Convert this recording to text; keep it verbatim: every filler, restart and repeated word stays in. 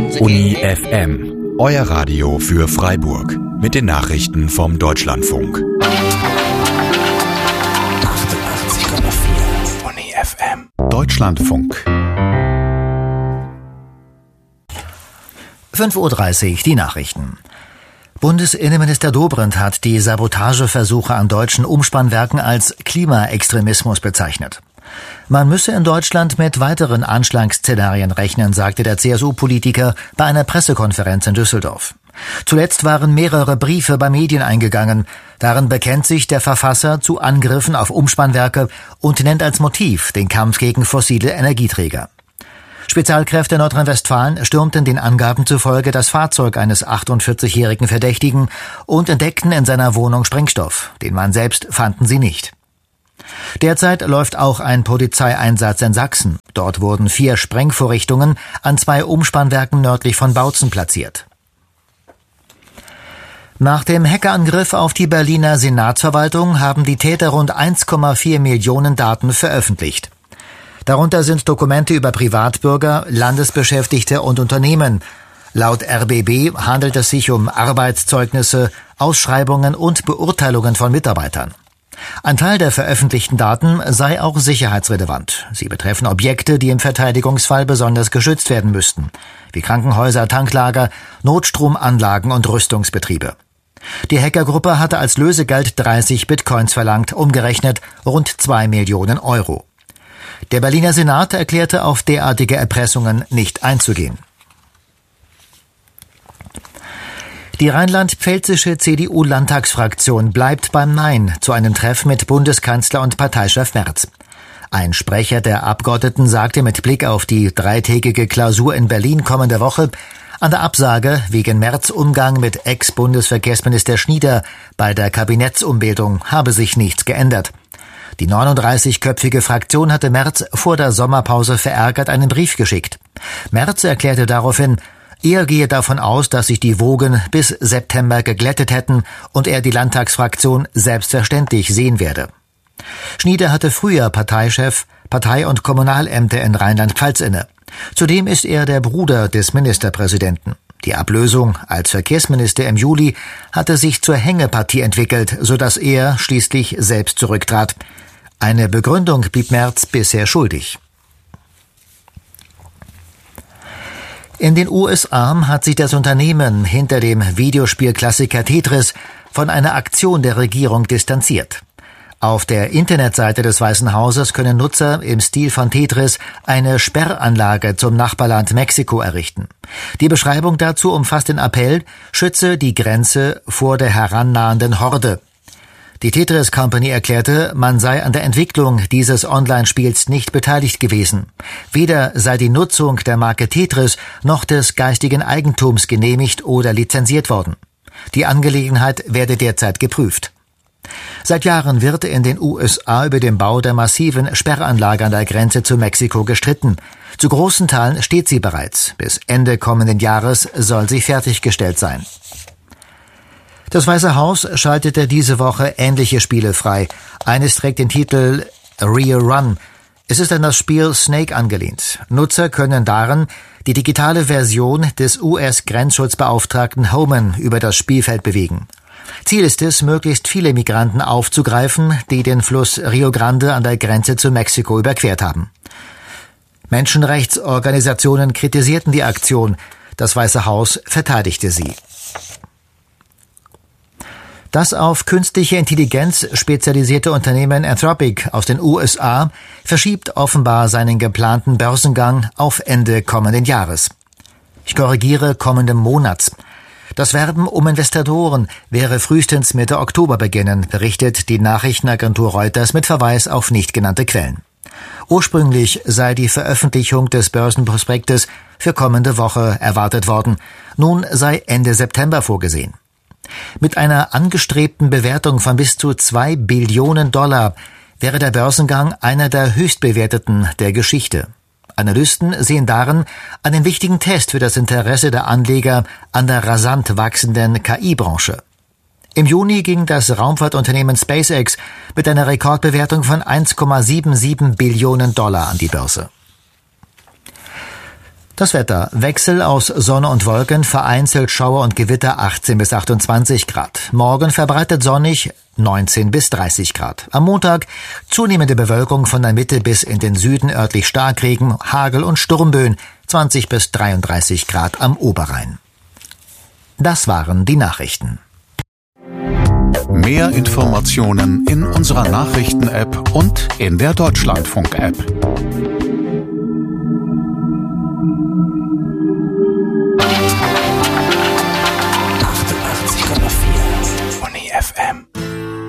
Uni F M, euer Radio für Freiburg. Mit den Nachrichten vom Deutschlandfunk. achtundachtzig Komma vier Uni F M. Deutschlandfunk. fünf Uhr dreißig, die Nachrichten. Bundesinnenminister Dobrindt hat die Sabotageversuche an deutschen Umspannwerken als Klimaextremismus bezeichnet. Man müsse in Deutschland mit weiteren Anschlagsszenarien rechnen, sagte der C S U-Politiker bei einer Pressekonferenz in Düsseldorf. Zuletzt waren mehrere Briefe bei Medien eingegangen. Darin bekennt sich der Verfasser zu Angriffen auf Umspannwerke und nennt als Motiv den Kampf gegen fossile Energieträger. Spezialkräfte Nordrhein-Westfalen stürmten den Angaben zufolge das Fahrzeug eines achtundvierzigjährigen Verdächtigen und entdeckten in seiner Wohnung Sprengstoff. Den Mann selbst fanden sie nicht. Derzeit läuft auch ein Polizeieinsatz in Sachsen. Dort wurden vier Sprengvorrichtungen an zwei Umspannwerken nördlich von Bautzen platziert. Nach dem Hackerangriff auf die Berliner Senatsverwaltung haben die Täter rund eins Komma vier Millionen Daten veröffentlicht. Darunter sind Dokumente über Privatbürger, Landesbeschäftigte und Unternehmen. Laut R B B handelt es sich um Arbeitszeugnisse, Ausschreibungen und Beurteilungen von Mitarbeitern. Ein Teil der veröffentlichten Daten sei auch sicherheitsrelevant. Sie betreffen Objekte, die im Verteidigungsfall besonders geschützt werden müssten, wie Krankenhäuser, Tanklager, Notstromanlagen und Rüstungsbetriebe. Die Hackergruppe hatte als Lösegeld dreißig Bitcoins verlangt, umgerechnet rund zwei Millionen Euro. Der Berliner Senat erklärte, auf derartige Erpressungen nicht einzugehen. Die rheinland-pfälzische C D U-Landtagsfraktion bleibt beim Nein zu einem Treffen mit Bundeskanzler und Parteichef Merz. Ein Sprecher der Abgeordneten sagte mit Blick auf die dreitägige Klausur in Berlin kommende Woche, an der Absage wegen Merz' Umgang mit Ex-Bundesverkehrsminister Schnieder bei der Kabinettsumbildung habe sich nichts geändert. Die neununddreißigköpfige Fraktion hatte Merz vor der Sommerpause verärgert einen Brief geschickt. Merz erklärte daraufhin, er gehe davon aus, dass sich die Wogen bis September geglättet hätten und er die Landtagsfraktion selbstverständlich sehen werde. Schnieder hatte früher Parteichef, Partei- und Kommunalämter in Rheinland-Pfalz inne. Zudem ist er der Bruder des Ministerpräsidenten. Die Ablösung als Verkehrsminister im Juli hatte sich zur Hängepartie entwickelt, sodass er schließlich selbst zurücktrat. Eine Begründung blieb Merz bisher schuldig. In den U S A hat sich das Unternehmen hinter dem Videospielklassiker Tetris von einer Aktion der Regierung distanziert. Auf der Internetseite des Weißen Hauses können Nutzer im Stil von Tetris eine Sperranlage zum Nachbarland Mexiko errichten. Die Beschreibung dazu umfasst den Appell, schütze die Grenze vor der herannahenden Horde. Die Tetris Company erklärte, man sei an der Entwicklung dieses Online-Spiels nicht beteiligt gewesen. Weder sei die Nutzung der Marke Tetris noch des geistigen Eigentums genehmigt oder lizenziert worden. Die Angelegenheit werde derzeit geprüft. Seit Jahren wird in den U S A über den Bau der massiven Sperranlage an der Grenze zu Mexiko gestritten. Zu großen Teilen steht sie bereits. Bis Ende kommenden Jahres soll sie fertiggestellt sein. Das Weiße Haus schaltete diese Woche ähnliche Spiele frei. Eines trägt den Titel Real Run. Es ist an das Spiel Snake angelehnt. Nutzer können darin die digitale Version des U S-Grenzschutzbeauftragten Homan über das Spielfeld bewegen. Ziel ist es, möglichst viele Migranten aufzugreifen, die den Fluss Rio Grande an der Grenze zu Mexiko überquert haben. Menschenrechtsorganisationen kritisierten die Aktion. Das Weiße Haus verteidigte sie. Das auf künstliche Intelligenz spezialisierte Unternehmen Anthropic aus den U S A verschiebt offenbar seinen geplanten Börsengang auf Ende kommenden Jahres. Ich korrigiere, kommenden Monats. Das Werben um Investoren wäre frühestens Mitte Oktober beginnen, berichtet die Nachrichtenagentur Reuters mit Verweis auf nicht genannte Quellen. Ursprünglich sei die Veröffentlichung des Börsenprospektes für kommende Woche erwartet worden. Nun sei Ende September vorgesehen. Mit einer angestrebten Bewertung von bis zu zwei Billionen Dollar wäre der Börsengang einer der höchstbewerteten der Geschichte. Analysten sehen darin einen wichtigen Test für das Interesse der Anleger an der rasant wachsenden K I-Branche. Im Juni ging das Raumfahrtunternehmen SpaceX mit einer Rekordbewertung von eins Komma siebenundsiebzig Billionen Dollar an die Börse. Das Wetter: Wechsel aus Sonne und Wolken, vereinzelt Schauer und Gewitter, achtzehn bis achtundzwanzig Grad. Morgen verbreitet sonnig, neunzehn bis dreißig Grad. Am Montag zunehmende Bewölkung von der Mitte bis in den Süden, örtlich Starkregen, Hagel und Sturmböen, zwanzig bis dreiunddreißig Grad am Oberrhein. Das waren die Nachrichten. Mehr Informationen in unserer Nachrichten-App und in der Deutschlandfunk-App.